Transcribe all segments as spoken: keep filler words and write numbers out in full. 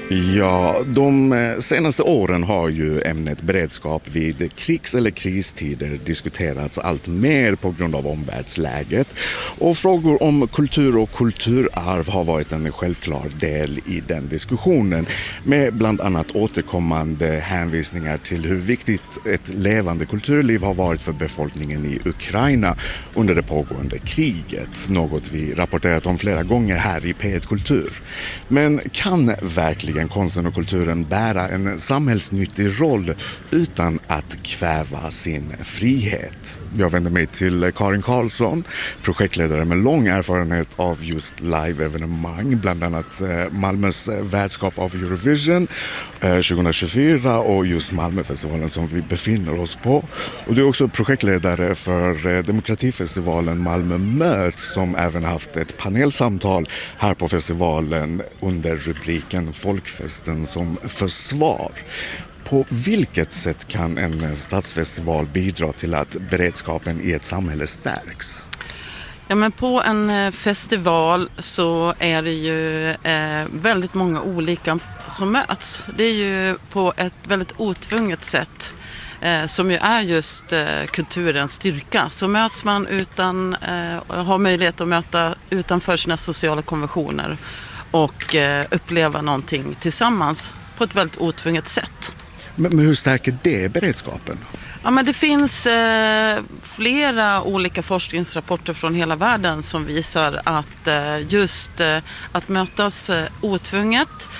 Ja, de senaste åren har ju ämnet beredskap vid krigs- eller kristider diskuterats allt mer på grund av omvärldsläget. Och frågor om kultur och kulturarv har varit en självklar del i den diskussionen, med bland annat återkommande hänvisningar till hur viktigt ett levande kulturliv har varit för befolkningen i Ukraina under det pågående kriget. Något vi rapporterat om flera gånger här i P ett Kultur. Men kan verkligen konsten och kulturen bära en samhällsnyttig roll utan att kväva sin frihet? Jag vänder mig till Karin Karlsson, projektledare med lång erfarenhet av just live-evenemang, bland annat Malmös värdskap av Eurovision tjugohundratjugofyra och just Malmöfestivalen som vi befinner oss på. Och du är också projektledare för demokratifestivalen Malmö möts, som även haft ett panelsamtal här på festivalen under rubriken Folkfesten som försvar. På vilket sätt kan en stadsfestival bidra till att beredskapen i ett samhälle stärks? Ja, men på en festival så är det ju eh, väldigt många olika som möts. Det är ju på ett väldigt otvunget sätt eh, som ju är just eh, kulturens styrka. Så möts man utan eh, har möjlighet att möta utanför sina sociala konventioner och eh, uppleva någonting tillsammans på ett väldigt otvunget sätt. Men, men hur stärker det beredskapen? Ja, men det finns eh, flera olika forskningsrapporter från hela världen som visar att eh, just eh, att mötas eh, otvunget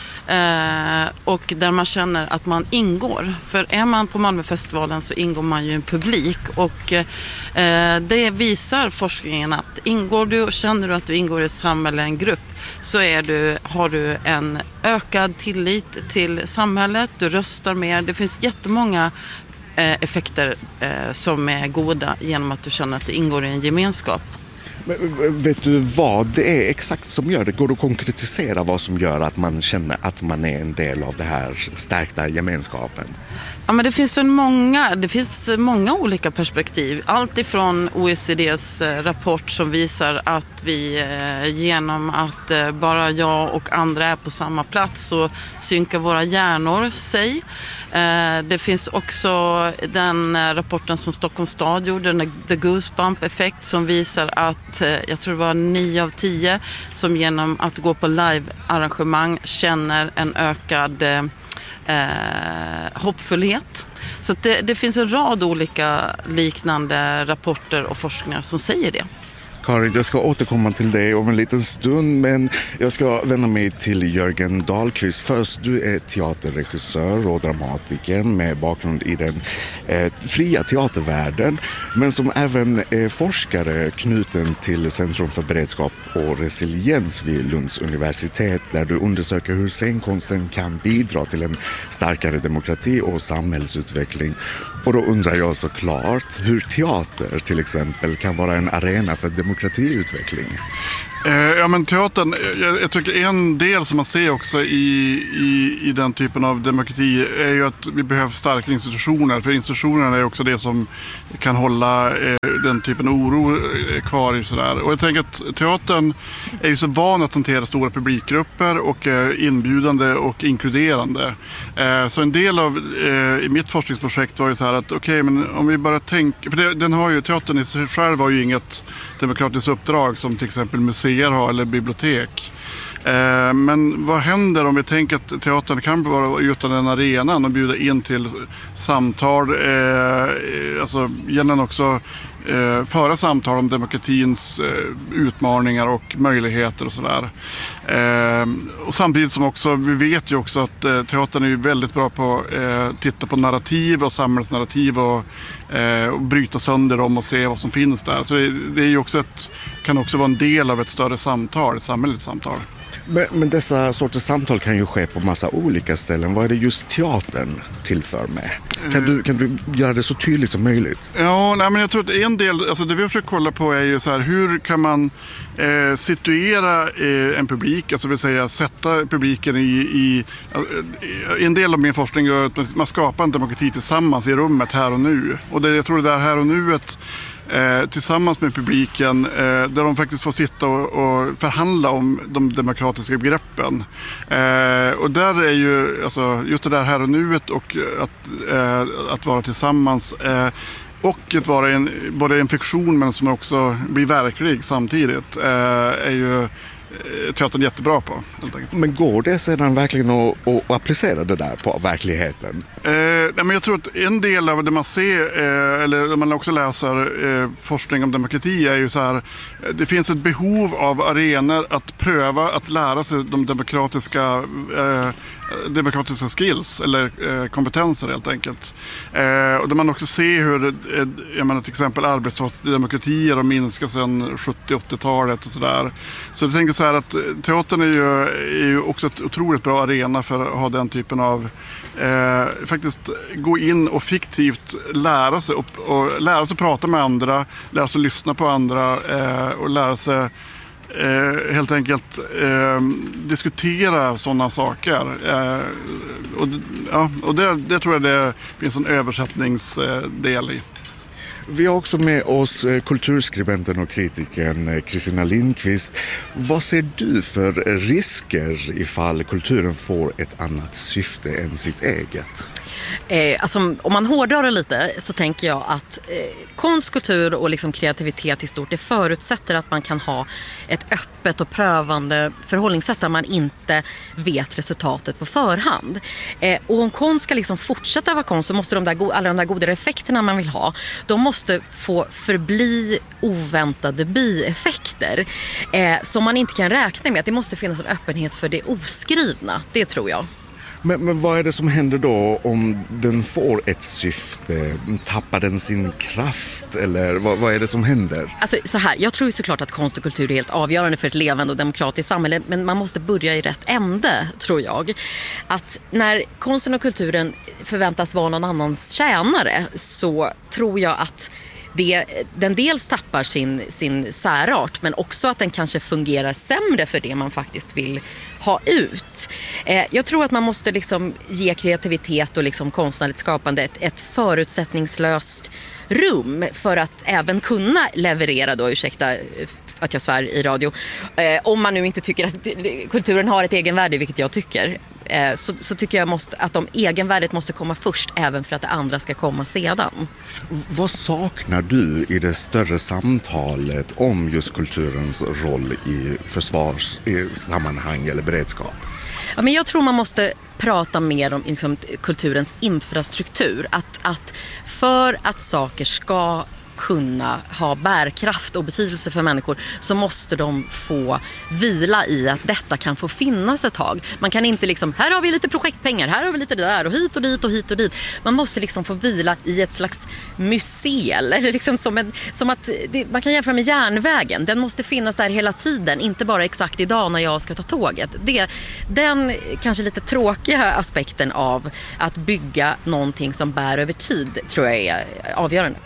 eh, och där man känner att man ingår. För är man på Malmöfestivalen så ingår man ju i en publik, och eh, det visar forskningen att ingår du och känner du att du ingår i ett samhälle, en grupp, så är du, har du en ökad tillit till samhället, du röstar mer. Det finns jättemånga effekter eh, som är goda genom att du känner att du ingår i en gemenskap. Men, vet du vad det är exakt som gör det? Går det att konkretisera vad som gör att man känner att man är en del av det här stärkta gemenskapen? Ja, men det finns väl många, det finns många olika perspektiv. Allt ifrån O E C D:s rapport som visar att vi genom att bara jag och andra är på samma plats så synkar våra hjärnor sig. Det finns också den rapporten som Stockholms stad gjorde, den The Goosebump-effekt, som visar att jag tror det var nio av tio som genom att gå på live-arrangemang känner en ökad Eh, hoppfullhet. Så att det, det finns en rad olika liknande rapporter och forskningar som säger det. Karin, jag ska återkomma till dig om en liten stund, men jag ska vända mig till Jörgen Dahlqvist först. Du är teaterregissör och dramatiker med bakgrund i den eh, fria teatervärlden, men som även är forskare knuten till Centrum för beredskap och resiliens vid Lunds universitet, där du undersöker hur scenkonsten kan bidra till en starkare demokrati och samhällsutveckling. Och då undrar jag såklart hur teater till exempel kan vara en arena för demokratiutveckling. Ja, men teatern, jag, jag tycker en del som man ser också i, i, i den typen av demokrati är ju att vi behöver starka institutioner. För institutionerna är också det som kan hålla eh, den typen av oro kvar i sådär. Och jag tänker att teatern är ju så van att hantera stora publikgrupper och eh, inbjudande och inkluderande. Eh, så en del av eh, i mitt forskningsprojekt var ju så här att okej, okay, men om vi bara tänker, för det, den har ju, teatern i sig själv har ju inget demokratiskt uppdrag som till exempel museer har eller bibliotek. Eh, men vad händer om vi tänker att teatern kan vara utan den arenan och bjuda in till samtal, eh, alltså gärna också eh, föra samtal om demokratins eh, utmaningar och möjligheter och sådär. Eh, och samtidigt som också, vi vet ju också att eh, teatern är ju väldigt bra på att eh, titta på narrativ och samhällsnarrativ och, eh, och bryta sönder dem och se vad som finns där. Så det, det är ju också ett, kan också vara en del av ett större samtal, ett samhälleligt samtal. Men, men dessa sorters samtal kan ju ske på massa olika ställen. Vad är det just teatern tillför med? Kan du, kan du göra det så tydligt som möjligt? Ja, nej, men jag tror att en del, alltså det vi försöker kolla på är ju så här, hur kan man eh, situera eh, en publik, alltså vill säga sätta publiken i, i, i en del av min forskning är att man skapar en demokrati tillsammans i rummet här och nu. Och det, jag tror det där här och nuet Eh, tillsammans med publiken eh, där de faktiskt får sitta och, och förhandla om de demokratiska begreppen. Eh, och där är ju alltså, just det där här och nuet och att, eh, att vara tillsammans eh, och att vara en, både en fiktion men som också blir verklig samtidigt eh, är ju teatern jättebra på. Men går det sedan verkligen att, att applicera det där på verkligheten? Eh, nej, men jag tror att en del av det man ser, eh, eller man också läser eh, forskning om demokrati är ju så här, det finns ett behov av arenor att pröva att lära sig de demokratiska eh, demokratiska skills eller eh, kompetenser helt enkelt. Eh, och där man också ser hur eh, jag menar, till exempel arbetsplatsdemokratier har minskat sedan sjuttio-åttiotalet och sådär. Så jag tänker så här att teatern är ju, är ju också ett otroligt bra arena för att ha den typen av eh, faktiskt gå in och fiktivt lära sig och, och lära sig att prata med andra, lära sig att lyssna på andra eh, och lära sig Eh, helt enkelt eh, diskutera sådana saker eh, och, ja, och det, det tror jag det finns en översättningsdel i. Vi har också med oss kulturskribenten och kritikern Kristina Lindqvist. Vad ser du för risker ifall kulturen får ett annat syfte än sitt eget? Eh, alltså, om man hårdrar det lite så tänker jag att eh, konst, kultur och liksom kreativitet i stort, det förutsätter att man kan ha ett öppet och prövande förhållningssätt där man inte vet resultatet på förhand. Eh, och om konst ska liksom fortsätta vara konst så måste de där go- alla de där goda effekterna man vill ha, de måste få förbli oväntade bieffekter eh, som man inte kan räkna med. Att det måste finnas en öppenhet för det oskrivna, det tror jag. Men, men vad är det som händer då om den får ett syfte? Tappar den sin kraft? Eller vad, vad är det som händer? Alltså, så här, jag tror ju såklart att konst och kultur är helt avgörande för ett levande och demokratiskt samhälle. Men man måste börja i rätt ände, tror jag. Att när konsten och kulturen förväntas vara någon annans tjänare så tror jag att Det, den dels tappar sin, sin särart men också att den kanske fungerar sämre för det man faktiskt vill ha ut. Eh, jag tror att man måste liksom ge kreativitet och liksom konstnärligt skapande ett, ett förutsättningslöst rum för att även kunna leverera då, ursäkta att jag svär i radio, eh, om man nu inte tycker att kulturen har ett egenvärde, vilket jag tycker, eh, så, så tycker jag måste, att de egenvärdet måste komma först även för att det andra ska komma sedan. Vad saknar du i det större samtalet om just kulturens roll i försvarssammanhang eller beredskap? Ja, men jag tror man måste prata mer om liksom, kulturens infrastruktur. Att, att för att saker ska kunna ha bärkraft och betydelse för människor så måste de få vila i att detta kan få finnas ett tag. Man kan inte liksom, här har vi lite projektpengar, här har vi lite det där och hit och dit och hit och dit. Man måste liksom få vila i ett slags museum eller liksom som, en, som att det, man kan jämföra med järnvägen. Den måste finnas där hela tiden, inte bara exakt idag när jag ska ta tåget. Det, den kanske lite tråkiga aspekten av att bygga någonting som bär över tid tror jag är avgörande.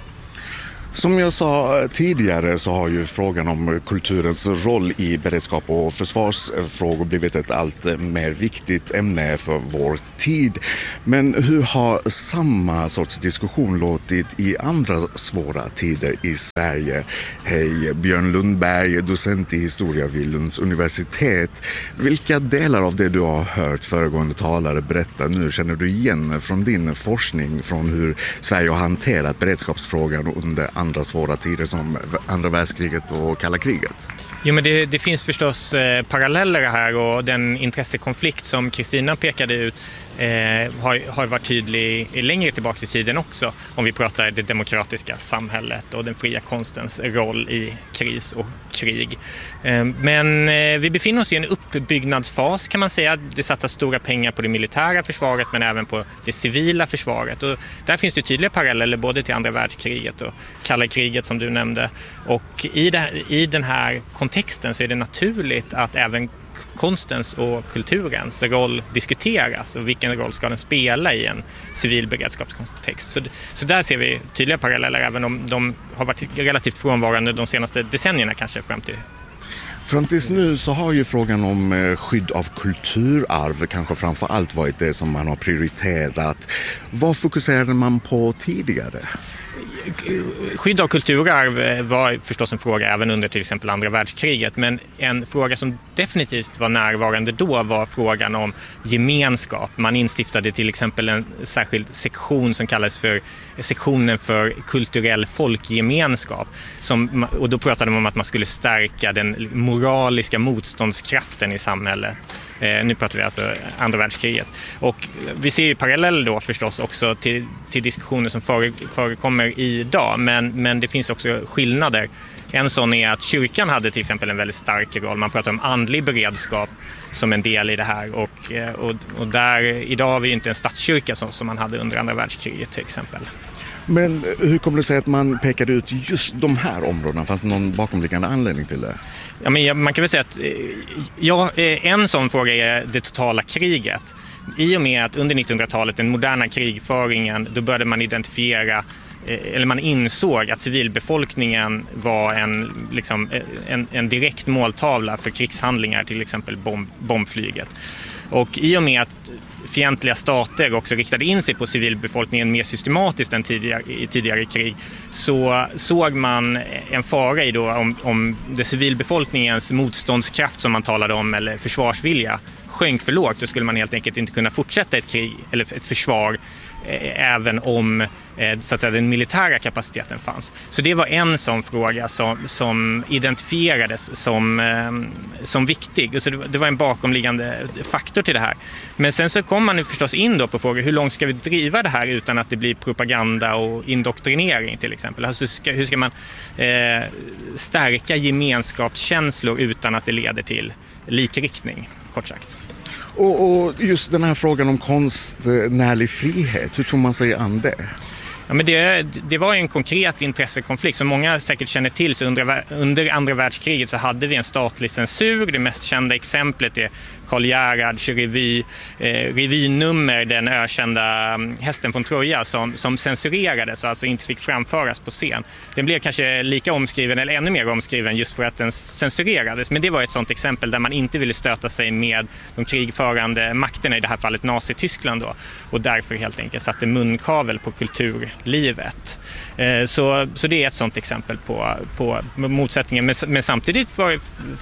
Som jag sa tidigare så har ju frågan om kulturens roll i beredskap och försvarsfrågor blivit ett allt mer viktigt ämne för vår tid. Men hur har samma sorts diskussion låtit i andra svåra tider i Sverige? Hej, Björn Lundberg, docent i historia vid Lunds universitet. Vilka delar av det du har hört föregående talare berätta nu känner du igen från din forskning från hur Sverige har hanterat beredskapsfrågan under andra svåra tider som andra världskriget och kalla kriget? Jo, men det, det finns förstås eh, paralleller här och den intressekonflikt som Kristina pekade ut eh, har, har varit tydlig längre tillbaka i tiden också om vi pratar det demokratiska samhället och den fria konstens roll i kris och krig. Eh, men eh, vi befinner oss i en uppbyggnadsfas kan man säga. Det satsas stora pengar på det militära försvaret men även på det civila försvaret och där finns det tydliga paralleller både till andra världskriget och kalla kriget som du nämnde och i, det, i den här kontexten så är det naturligt att även konstens och kulturens roll diskuteras och vilken roll ska den spela i en civil beredskapskontext. Så, så där ser vi tydliga paralleller, även om de har varit relativt frånvarande de senaste decennierna kanske fram till. Fram tills nu så har ju frågan om skydd av kulturarv kanske framför allt varit det som man har prioriterat. Vad fokuserade man på tidigare? Skydd av kulturarv var förstås en fråga även under till exempel andra världskriget, men en fråga som definitivt var närvarande då var frågan om gemenskap. Man instiftade till exempel en särskild sektion som kallades för sektionen för kulturell folkgemenskap, som, och då pratade man om att man skulle stärka den moraliska motståndskraften i samhället. Eh, nu pratar vi alltså andra världskriget. Och vi ser ju parallell då förstås också till, till diskussioner som före, förekommer idag, men, men det finns också skillnader. En sån är att kyrkan hade till exempel en väldigt stark roll. Man pratar om andlig beredskap som en del i det här, och, och, och där idag har vi ju inte en statskyrka som, som man hade under andra världskriget till exempel. Men hur kommer det sig att man pekade ut just de här områdena? Fanns det någon bakomliggande anledning till det? Ja, men man kan väl säga att ja, en sån fråga är det totala kriget. I och med att under nittonhundratalet, den moderna krigföringen, då började man identifiera, eller man insåg att civilbefolkningen var en, liksom, en, en direkt måltavla för krigshandlingar, till exempel bomb, bombflyget. Och i och med att fientliga stater också riktade in sig på civilbefolkningen mer systematiskt än tidigare, i tidigare krig, så såg man en fara i då om, om det civilbefolkningens motståndskraft som man talade om, eller försvarsvilja, sjönk för lågt, så skulle man helt enkelt inte kunna fortsätta ett krig eller ett försvar eh, även om eh, så att säga, den militära kapaciteten fanns. Så det var en sån fråga som, som identifierades som, eh, som viktig. Och så det, det var en bakomliggande faktor till det här. Men sen så kom man ju förstås in då på frågor, hur långt ska vi driva det här utan att det blir propaganda och indoktrinering till exempel? Alltså ska, hur ska man eh, stärka gemenskapskänslor utan att det leder till likriktning, kort sagt? Och, och just den här frågan om konstnärlig frihet, hur tog man sig an det? Ja, men det, det var en konkret intressekonflikt som många säkert känner till. Så under, under andra världskriget så hade vi en statlig censur. Det mest kända exemplet är Karl Gerhards revy, eh, revynummer, den ökända Hästen från Troja, som, som censurerades och alltså inte fick framföras på scen. Den blev kanske lika omskriven eller ännu mer omskriven just för att den censurerades. Men det var ett sådant exempel där man inte ville stöta sig med de krigförande makterna, i det här fallet Nazityskland då, och därför helt enkelt satte munkavel på kulturlivet. Eh, så, så det är ett sådant exempel på, på motsättningen. Men, men samtidigt var,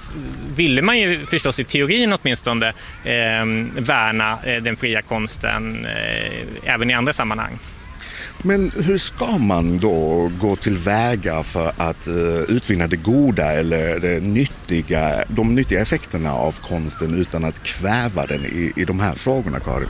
ville man ju förstås i teorin åtminstone Eh, värna eh, den fria konsten eh, även i andra sammanhang. Men hur ska man då gå tillväga för att uh, utvinna det goda eller det nyttiga, de nyttiga effekterna av konsten utan att kväva den i, i de här frågorna, Karin?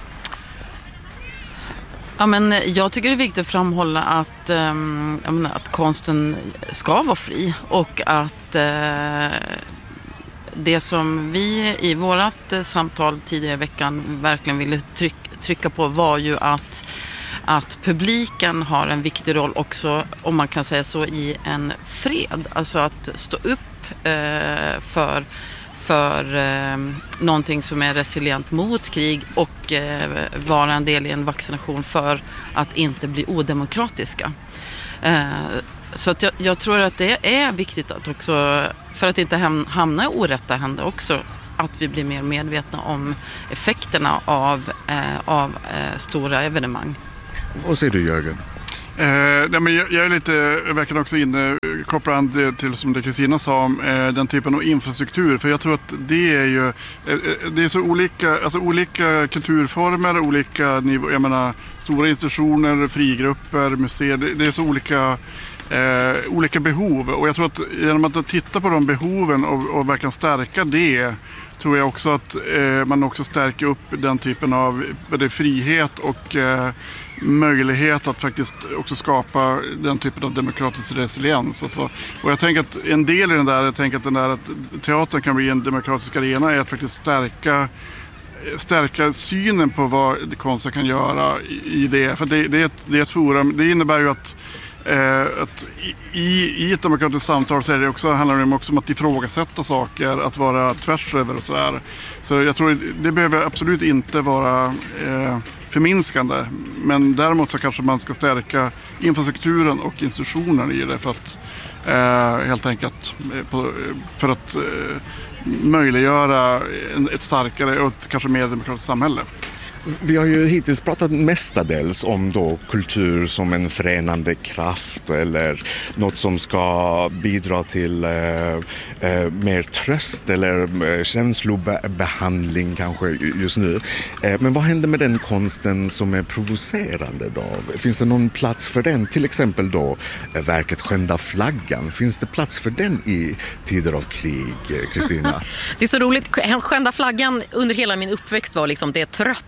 Ja, men jag tycker det är viktigt att framhålla att, um, jag menar, att konsten ska vara fri, och att uh, det som vi i vårat samtal tidigare i veckan verkligen ville tryck, trycka på var ju att, att publiken har en viktig roll också, om man kan säga så, i en fred. Alltså att stå upp eh, för, för eh, någonting som är resilient mot krig, och eh, vara en del i en vaccination för att inte bli odemokratiska. Eh, Så att jag, jag tror att det är viktigt att också, för att inte hamna i orätta händer också, att vi blir mer medvetna om effekterna av, eh, av eh, stora evenemang. Vad säger du, Jörgen? Eh, nej, men jag, jag är lite, jag verkar också inne, kopplande till som det Kristina sa om eh, den typen av infrastruktur, för jag tror att det är ju eh, det är så olika, alltså olika kulturformer, olika nivå, jag menar stora institutioner, frigrupper, museer, det, det är så olika Eh, olika behov, och jag tror att genom att titta på de behoven och, och verkligen stärka det, tror jag också att eh, man också stärker upp den typen av både frihet och eh, möjlighet att faktiskt också skapa den typen av demokratisk resiliens. Alltså. Och jag tänker att en del i den där, jag tänker att den där att teatern kan bli en demokratisk arena, är att faktiskt stärka stärka synen på vad konsten kan göra i det. För det, det, är, ett, det är ett forum. Det innebär ju att Eh, att i, I ett demokratiskt samtal så är det också, handlar det också om att ifrågasätta saker, att vara tvärs över och sådär. Så jag tror det behöver absolut inte vara eh, förminskande. Men däremot så kanske man ska stärka infrastrukturen och institutionen i det för att eh, helt enkelt på, för att eh, möjliggöra en, ett starkare och ett kanske mer demokratiskt samhälle. Vi har ju hittills pratat mestadels om då kultur som en förenande kraft eller något som ska bidra till eh, eh, mer tröst eller eh, känslobehandling kanske just nu. Eh, men vad händer med den konsten som är provocerande då? Finns det någon plats för den? Till exempel då eh, verket Skända flaggan. Finns det plats för den i tider av krig, Kristina? Det är så roligt. Skända flaggan under hela min uppväxt var liksom det trött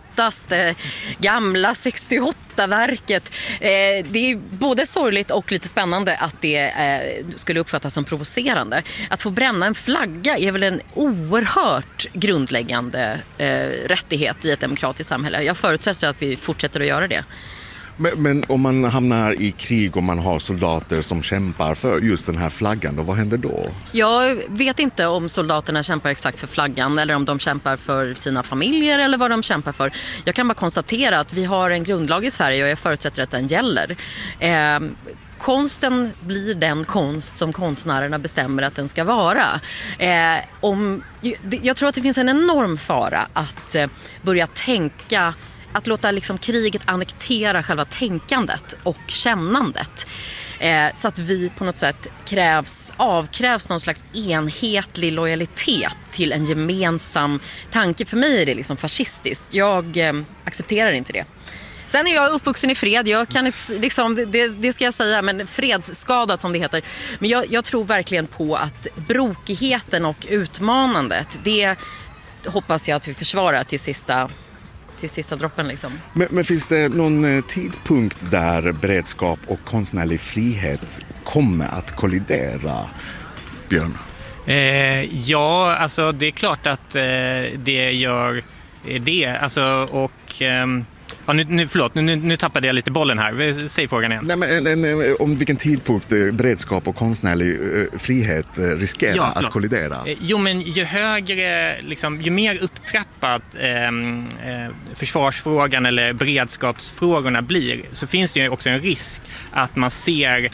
gamla sextioåtta-verket. Det är både sorgligt och lite spännande att det skulle uppfattas som provocerande. Att få bränna en flagga är väl en oerhört grundläggande rättighet i ett demokratiskt samhälle. Jag förutsätter att vi fortsätter att göra det. Men, men om man hamnar i krig och man har soldater som kämpar för just den här flaggan, då, vad händer då? Jag vet inte om soldaterna kämpar exakt för flaggan eller om de kämpar för sina familjer eller vad de kämpar för. Jag kan bara konstatera att vi har en grundlag i Sverige och jag förutsätter att den gäller. Eh, konsten blir den konst som konstnärerna bestämmer att den ska vara. Eh, om, jag tror att det finns en enorm fara att eh, börja tänka, att låta liksom kriget annektera själva tänkandet och kännandet. Eh, så att vi på något sätt krävs, avkrävs någon slags enhetlig lojalitet till en gemensam tanke. För mig är det liksom fascistiskt. Jag eh, accepterar inte det. Sen är jag uppvuxen i fred, jag kan inte, liksom, det, det ska jag säga, men fredsskadad som det heter. Men jag, jag tror verkligen på att brokigheten och utmanandet, det hoppas jag att vi försvarar till sista... till sista droppen liksom. Men, men finns det någon tidpunkt där beredskap och konstnärlig frihet kommer att kollidera, Björn? Eh, ja, alltså det är klart att eh, det gör det. Alltså, och... Eh, Ja, nu, nu, förlåt, nu, nu tappade jag lite bollen här. Säg frågan igen. Nej, men, en, en, om vilken tidpunkt beredskap och konstnärlig uh, frihet uh, riskerar ja, att kollidera? Jo, men ju högre, liksom, ju mer upptrappad eh, eh, försvarsfrågan eller beredskapsfrågorna blir, så finns det ju också en risk att man ser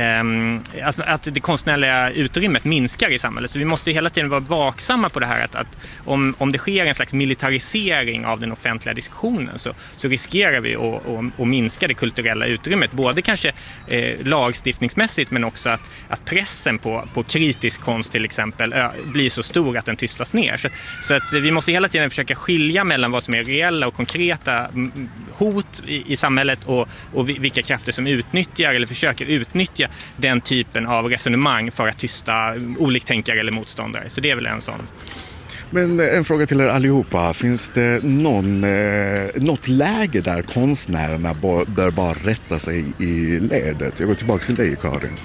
eh, att, att det konstnärliga utrymmet minskar i samhället. Så vi måste hela tiden vara vaksamma på det här att, att om, om det sker en slags militarisering av den offentliga diskussionen så, så riskerar vi att, att, att minska det kulturella utrymmet. Både kanske eh, lagstiftningsmässigt men också att, att pressen på, på kritisk konst till exempel ö, blir så stor att den tystas ner. Så, så att vi måste hela tiden försöka skilja mellan vad som är reella och konkreta hot i, i samhället och, och vilka krafter som utnyttjar eller försöker utnyttja den typen av resonemang för att tysta oliktänkare eller motståndare. Så det är väl en sån. Men en fråga till er allihopa. Finns det någon, eh, något läge där konstnärerna bör, bör bara rätta sig i ledet? Jag går tillbaka till dig, Karin.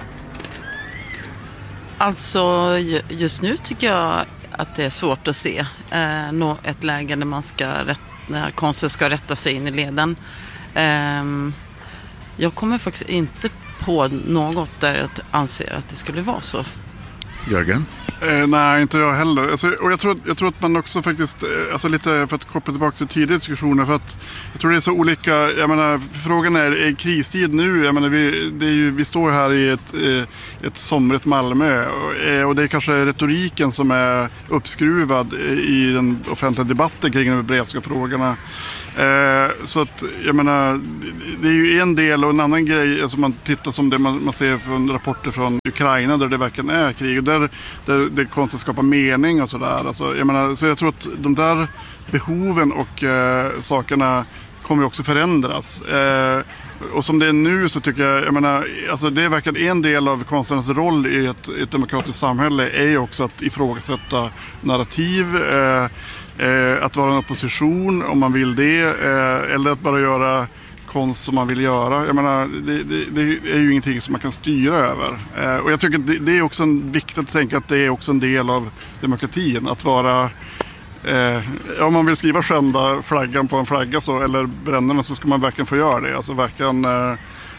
Alltså, just nu tycker jag att det är svårt att se eh, nå ett läge där, man ska rätt, när konsten ska rätta sig in i leden. Eh, jag kommer faktiskt inte på något där jag anser att det skulle vara så. Jörgen? Eh, nej, inte jag heller. Alltså, och jag tror, jag tror att man också faktiskt, alltså lite för att koppla tillbaka till tidigare diskussioner, för att jag tror det är så olika, jag menar, frågan är, är kristid nu? Jag menar, vi, det är ju, vi står här i ett, ett somrigt Malmö och, och det är kanske retoriken som är uppskruvad i den offentliga debatten kring de beredskapsfrågorna. Eh, så att, jag menar, det är ju en del och en annan grej, alltså man tittar som det man, man ser från rapporter från Ukraina där det verkligen är krig och där, där det konsten skapar mening och sådär. Alltså, jag menar, så jag tror att de där behoven och eh, sakerna kommer också förändras. Eh, och som det är nu så tycker jag, jag menar, alltså det är verkligen en del av konstnärens roll i ett, ett demokratiskt samhälle är ju också att ifrågasätta narrativ, eh, eh, att vara en opposition om man vill det, eh, eller att bara göra konst som man vill göra. Jag menar, det, det, det är ju ingenting som man kan styra över. Eh, och jag tycker det, det är också en, viktigt att tänka att det är också en del av demokratin. Att vara, eh, om man vill skriva skända flaggan på en flagga så, eller bränna den, så ska man verkligen få göra det. Alltså verkligen, eh,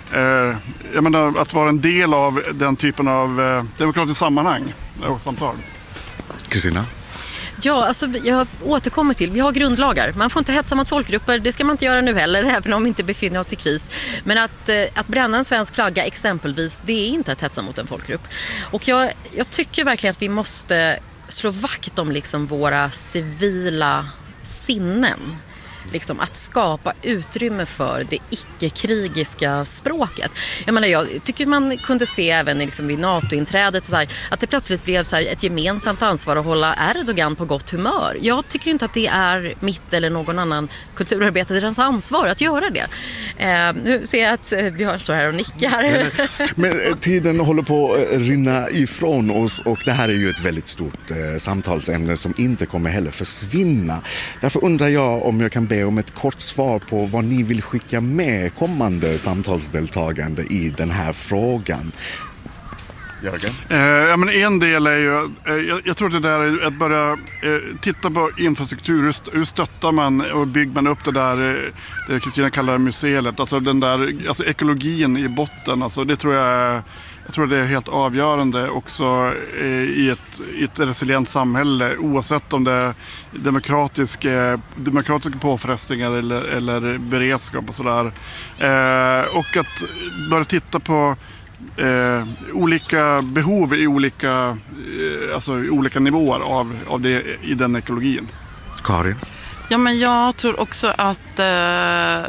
eh, jag menar, att vara en del av den typen av eh, demokratiskt sammanhang och samtal. Kristina? Ja, alltså jag återkommer till, vi har grundlagar. Man får inte hetsa mot folkgrupper, det ska man inte göra nu heller, även om vi inte befinner oss i kris. Men att, att bränna en svensk flagga exempelvis, det är inte att hetsa mot en folkgrupp. Och jag, jag tycker verkligen att vi måste slå vakt om liksom våra civila sinnen. Liksom att skapa utrymme för det icke-krigiska språket. Jag menar, jag tycker man kunde se även liksom vid NATO-inträdet så här, att det plötsligt blev så här, ett gemensamt ansvar att hålla Erdogan på gott humör. Jag tycker inte att det är mitt eller någon annan kulturarbetares ansvar att göra det. Eh, nu ser jag att eh, Björn står här och nickar. Men, men tiden håller på att rinna ifrån oss och det här är ju ett väldigt stort eh, samtalsämne som inte kommer heller försvinna. Därför undrar jag om jag kan be om ett kort svar på vad ni vill skicka med kommande samtalsdeltagande i den här frågan. Jörgen? Eh, ja, men en del är ju, eh, jag, jag tror det där är att börja eh, titta på infrastruktur, hur, hur stöttar man och bygger man upp det där, eh, det Kristina kallar museet, alltså den där, alltså ekologin i botten, alltså det tror jag, jag tror det är helt avgörande också eh, i, ett, i ett resilient samhälle, oavsett om det är demokratiska, demokratiska påfrestningar eller, eller beredskap och sådär. Eh, och att börja titta på Eh, olika behov i olika, eh, alltså i olika nivåer av, av det i den ekologin. Karin? Ja, men jag tror också att eh,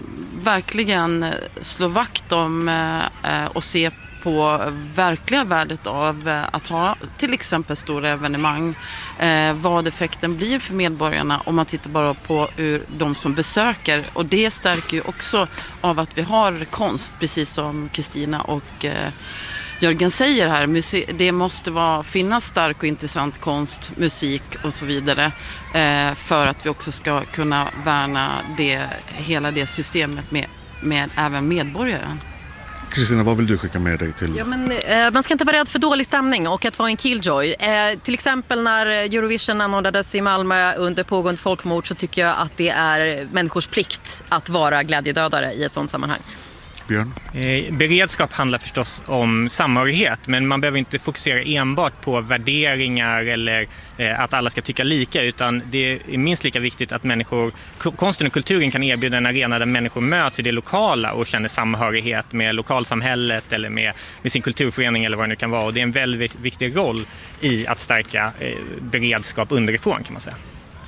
verkligen slå vakt om eh, och se på verkliga värdet av eh, att ha till exempel stora evenemang. Eh, vad effekten blir för medborgarna om man tittar bara på hur de som besöker. Och det stärker ju också av att vi har konst, precis som Kristina och eh, Jörgen säger här. Muse- det måste vara, finnas stark och intressant konst, musik och så vidare eh, för att vi också ska kunna värna det, hela det systemet med, med även medborgaren. Kristina, vad vill du skicka med dig till? Ja, men, eh, man ska inte vara rädd för dålig stämning och att vara en killjoy. Eh, till exempel när Eurovision anordnades i Malmö under pågående folkmord så tycker jag att det är människors plikt att vara glädjedödare i ett sådant sammanhang. Björn? Eh, beredskap handlar förstås om samhörighet, men man behöver inte fokusera enbart på värderingar eller eh, att alla ska tycka lika, utan det är minst lika viktigt att människor, konsten och kulturen kan erbjuda en arena där människor möts i det lokala och känner samhörighet med lokalsamhället eller med, med sin kulturförening eller vad det nu kan vara. Och det är en väldigt viktig roll i att stärka eh, beredskap underifrån, kan man säga.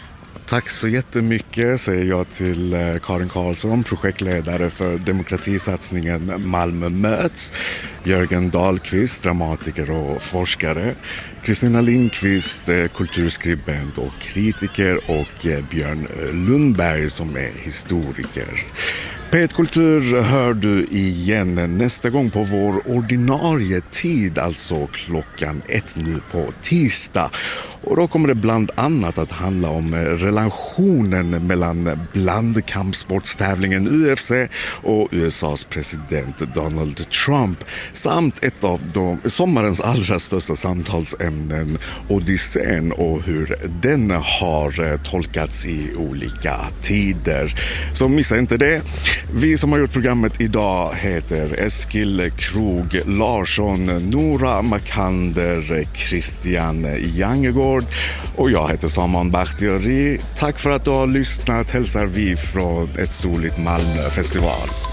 Tack så jättemycket säger jag till Karin Karlsson, projektledare för demokratisatsningen Malmö möts, Jörgen Dahlqvist, dramatiker och forskare, Kristina Lindqvist, kulturskribent och kritiker och Björn Lundberg som är historiker. P ett Kultur hör du igen nästa gång på vår ordinarie tid, alltså klockan ett nu på tisdag. Och då kommer det bland annat att handla om relationen mellan blandkampsportstävlingen U F C och U S A:s president Donald Trump samt ett av de sommarens allra största samtalsämnen, Odysseen, och hur den har tolkats i olika tider. Så missa inte det. Vi som har gjort programmet idag heter Eskil Krog Larsson, Nora Makander, Christian Jangegård och jag heter Saman Bakhtiari. Tack för att du har lyssnat, hälsar vi från ett soligt Malmö festival.